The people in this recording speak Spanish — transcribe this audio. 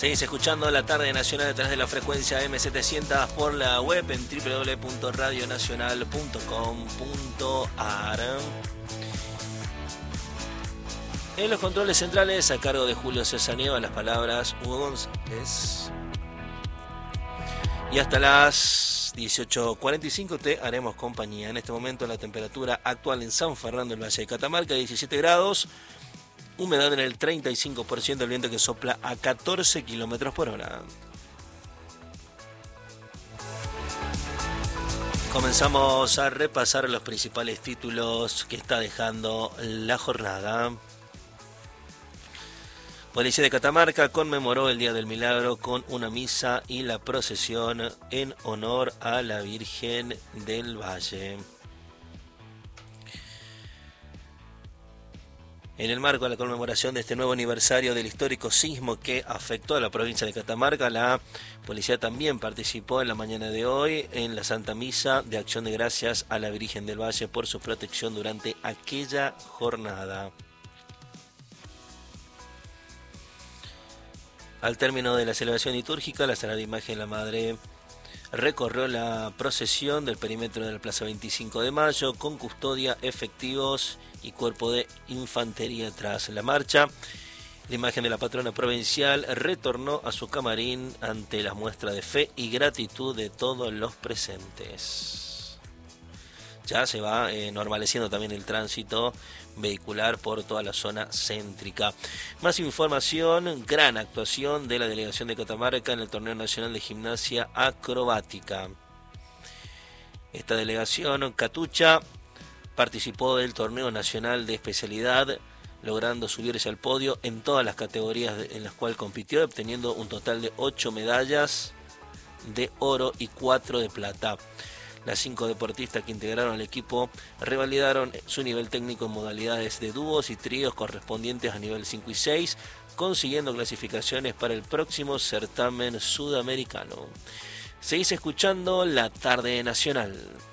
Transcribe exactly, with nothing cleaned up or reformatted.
Seguís escuchando La Tarde Nacional a través de la frecuencia eme setecientos por la web en doble u doble u doble u punto radio nacional punto com punto a r. En los controles centrales, a cargo de Julio César Nieva, las palabras Hugo González. Y hasta las dieciocho cuarenta y cinco te haremos compañía. En este momento la temperatura actual en San Fernando, el Valle de Catamarca, diecisiete grados. Humedad en el treinta y cinco por ciento, el viento que sopla a catorce kilómetros por hora. Comenzamos a repasar los principales títulos que está dejando la jornada. Policía de Catamarca conmemoró el Día del Milagro con una misa y la procesión en honor a la Virgen del Valle. En el marco de la conmemoración de este nuevo aniversario del histórico sismo que afectó a la provincia de Catamarca, la policía también participó en la mañana de hoy en la Santa Misa de Acción de Gracias a la Virgen del Valle por su protección durante aquella jornada. Al término de la celebración litúrgica, la Sagrada Imagen de la Madre recorrió la procesión del perímetro de la Plaza veinticinco de Mayo con custodia, efectivos y cuerpo de infantería. Tras la marcha, la imagen de la patrona provincial retornó a su camarín ante la muestra de fe y gratitud de todos los presentes. Ya se va eh, normaleciendo también el tránsito vehicular por toda la zona céntrica. Más información, gran actuación de la delegación de Catamarca en el Torneo Nacional de Gimnasia Acrobática. Esta delegación, Catucha, participó del Torneo Nacional de Especialidad, logrando subirse al podio en todas las categorías en las cuales compitió, obteniendo un total de ocho medallas de oro y cuatro de plata. Las cinco deportistas que integraron al equipo revalidaron su nivel técnico en modalidades de dúos y tríos correspondientes a nivel cinco y seis, consiguiendo clasificaciones para el próximo certamen sudamericano. Seguís escuchando La Tarde Nacional.